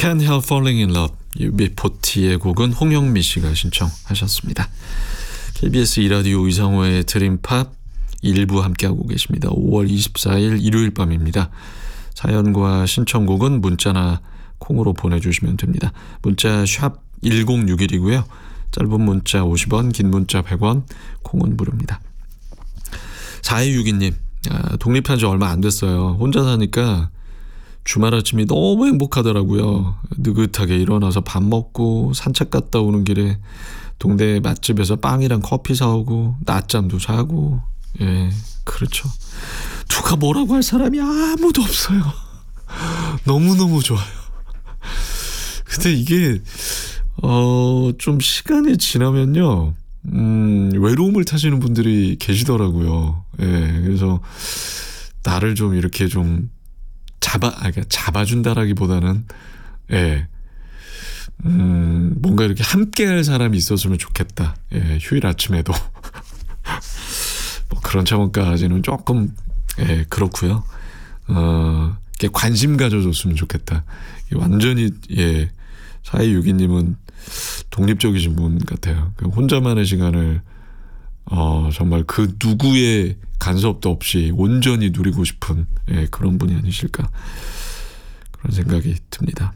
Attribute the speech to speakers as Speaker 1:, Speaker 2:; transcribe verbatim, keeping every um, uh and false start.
Speaker 1: Can't Help Falling in Love, 유비포티의 곡은 홍영미 씨가 신청하셨습니다. 케이비에스 이 라디오 이상호의 드림팝 일부 함께하고 계십니다. 오월 이십사일 일요일 밤입니다. 사연과 신청곡은 문자나 콩으로 보내주시면 됩니다. 문자 샵 일공육일이고요. 짧은 문자 오십 원, 긴 문자 백 원, 콩은 무료입니다. 사이육이님, 아, 독립한 지 얼마 안 됐어요. 혼자 사니까 주말 아침이 너무 행복하더라고요. 느긋하게 일어나서 밥 먹고 산책 갔다 오는 길에 동네 맛집에서 빵이랑 커피 사오고 낮잠도 자고. 예, 그렇죠. 누가 뭐라고 할 사람이 아무도 없어요. 너무너무 좋아요. 근데 이게 어, 좀 시간이 지나면요, 음, 외로움을 타시는 분들이 계시더라고요. 예, 그래서 나를 좀 이렇게 좀 잡아, 아, 그러니까 잡아준다라기보다는, 예, 음, 뭔가 이렇게 함께 할 사람이 있었으면 좋겠다. 예, 휴일 아침에도. 뭐 그런 차원까지는 조금, 예, 그렇고요. 어, 이렇게 관심 가져줬으면 좋겠다. 완전히, 예, 사이육이님은 독립적이신 분 같아요. 혼자만의 시간을 어, 정말 그 누구의 간섭도 없이 온전히 누리고 싶은, 예, 그런 분이 아니실까, 그런 생각이 듭니다.